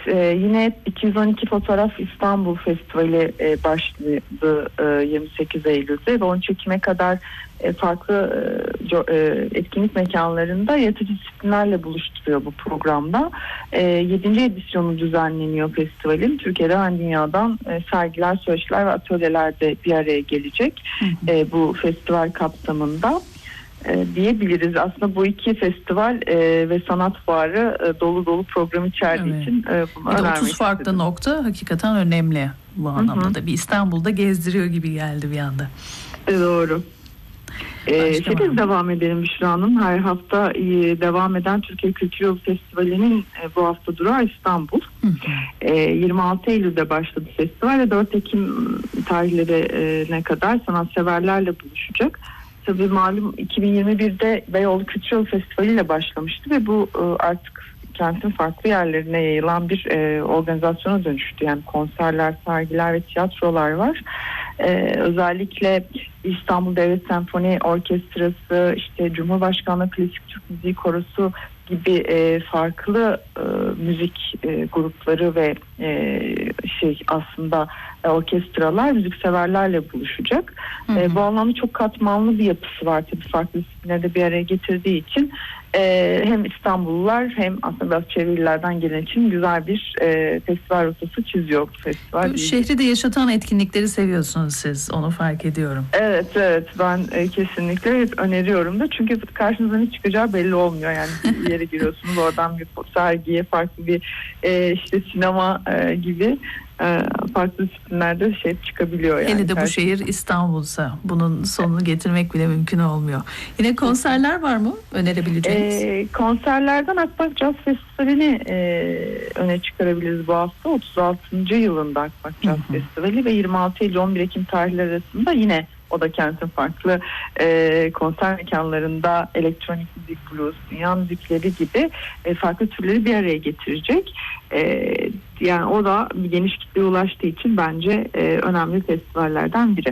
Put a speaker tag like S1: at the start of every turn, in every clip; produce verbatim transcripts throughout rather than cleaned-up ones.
S1: e, yine iki yüz on iki Fotoğraf İstanbul Festivali e, başladı e, yirmi sekiz Eylül'de ve on üç Ekim'e kadar e, farklı e, e, etkinlik mekanlarında yaratıcı disiplinlerle buluşturuyor bu programda. E, yedinci edisyonu düzenleniyor festivalin. Türkiye'den ve dünyadan e, sergiler, söyleşiler ve atölyeler de bir araya gelecek e, bu festival kapsamında. E, diyebiliriz. Aslında bu iki festival e, ve sanat fuarı e, dolu dolu program içerdiği evet. için e, bunu önermek
S2: otuz farklı
S1: istedim.
S2: Nokta hakikaten önemli bu anlamda Hı-hı. da. Bir İstanbul'da gezdiriyor gibi geldi bir anda.
S1: E, doğru. Ee, Şeyde devam edelim Büşra Hanım. Her hafta e, devam eden Türkiye Kültür Yolu Festivali'nin e, bu hafta durağı İstanbul. E, yirmi altı Eylül'de başladı festival ve dört Ekim tarihlerine kadar sanatseverlerle buluşacak. Tabii malum iki bin yirmi birde Beyoğlu Kültür Yolu Festivali ile başlamıştı ve bu e, artık kentin farklı yerlerine yayılan bir e, organizasyona dönüştü. Yani konserler, sergiler ve tiyatrolar var. Ee, özellikle İstanbul Devlet Senfoni Orkestrası, işte Cumhurbaşkanlığı Klasik Türk Müziği Korosu gibi e, farklı e, müzik e, grupları ve e, şey aslında e, orkestralar müzikseverlerle buluşacak. Hı hı. E, bu anlamda çok katmanlı bir yapısı var tabii, farklı disiplinleri bir araya getirdiği için e, hem İstanbullular hem aslında biraz çevrililerden gelen için güzel bir e, festival rotası çiziyor bu festival.
S2: Bu şehri de yaşatan etkinlikleri seviyorsunuz siz, onu fark ediyorum.
S1: Evet evet ben e, kesinlikle öneriyorum da, çünkü karşınıza ne çıkacağı belli olmuyor. Yani bir yere giriyorsunuz, oradan bir sergiye, farklı bir e, işte sinema e, gibi e, farklı disiplinlerde şey çıkabiliyor. Yani.
S2: Hele de bu şehir İstanbul'sa bunun sonunu getirmek bile mümkün olmuyor. Yine konserler var mı önerebileceğiniz?
S1: E, konserlerden Akbak Jazz Festivali'ni e, öne çıkarabiliriz bu hafta. otuz altıncı yılında Akbak Jazz Festivali ve yirmi altı Eylül on bir Ekim tarihleri arasında yine o da kentin farklı e, konser mekanlarında elektronik müzik, blues, dünya müzikleri gibi e, farklı türleri bir araya getirecek. E, yani o da bir geniş kitleye ulaştığı için bence e, önemli festivallerden biri.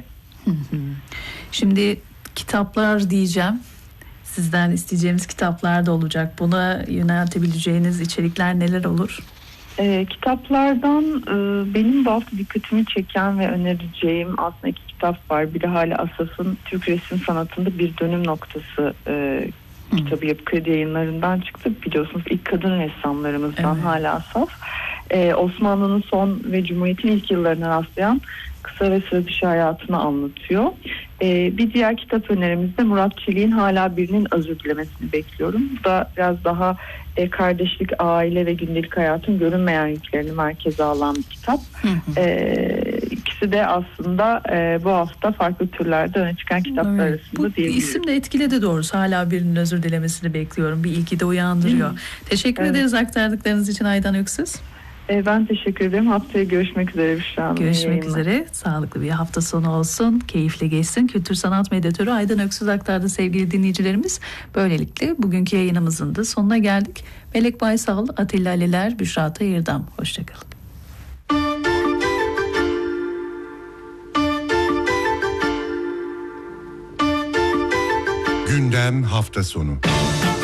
S2: Şimdi kitaplar diyeceğim. Sizden isteyeceğimiz kitaplar da olacak. Buna yöneltebileceğiniz içerikler neler olur?
S1: E, kitaplardan e, benim bu hafta dikkatimi çeken ve önereceğim aslında iki kitap var. Biri Hale Asaf'ın Türk Resim Sanatı'nda Bir Dönüm Noktası e, kitabı Yapı Kredi Yayınları'ndan çıktı. Biliyorsunuz ilk kadın ressamlarımızdan evet. Hale Asaf. E, Osmanlı'nın son ve Cumhuriyet'in ilk yıllarına rastlayan kısa ve sıra dışı hayatını anlatıyor. Ee, bir diğer kitap önerimizde Murat Çelik'in Hala Birinin Özür Dilemesini Bekliyorum. Bu da biraz daha e, kardeşlik, aile ve gündelik hayatın görünmeyen yüklerini merkeze alan bir kitap. Hı hı. Ee, ikisi de aslında e, bu hafta farklı türlerde öne çıkan kitaplar evet. arasında diyebiliriz.
S2: Bu isim de etkiledi doğrusu. Hala Birinin Özür Dilemesini Bekliyorum. Bir ilgi de uyandırıyor. Hı. Teşekkür evet. ederiz aktardıklarınız için Aydan Öksüz.
S1: Ben teşekkür ederim. Haftaya görüşmek üzere Büşra Hanım.
S2: Görüşmek üzere. Sağlıklı bir hafta sonu olsun. Keyifli geçsin. Kültür sanat medyatörü Aydan Öksüz aktardı sevgili dinleyicilerimiz. Böylelikle bugünkü yayınımızın da sonuna geldik. Melek Baysal, Atilla Aliler, Büşra Tayırdam. Hoşçakalın.
S3: Gündem hafta sonu.